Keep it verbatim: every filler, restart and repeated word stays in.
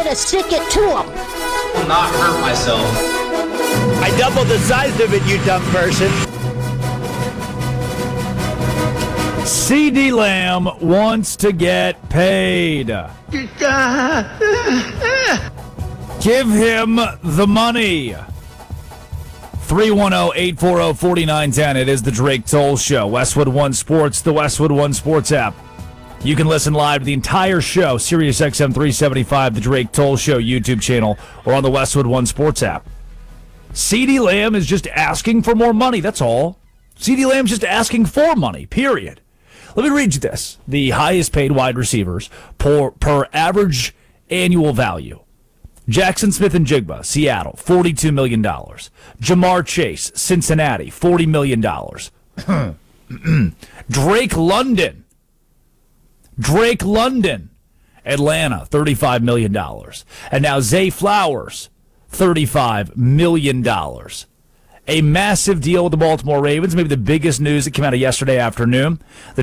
to stick it to him. I will not hurt myself. I doubled the size of it, you dumb person. CeeDee Lamb wants to get paid. Give him the money. three one zero, eight four zero, four nine one zero. It is the Drake Toll Show. Westwood One Sports, the Westwood One Sports app. You can listen live to the entire show, Sirius X M three seventy-five, the Drake Toll Show YouTube channel, or on the Westwood One Sports app. CeeDee Lamb is just asking for more money, that's all. CeeDee Lamb's just asking for money, period. Let me read you this. The highest paid wide receivers per, per average annual value. Jackson Smith and Jigba, Seattle, forty-two million dollars. Jamar Chase, Cincinnati, forty million dollars. Drake London. Drake London, Atlanta, thirty-five million dollars. And now Zay Flowers, thirty-five million dollars. A massive deal with the Baltimore Ravens, maybe the biggest news that came out of yesterday afternoon. The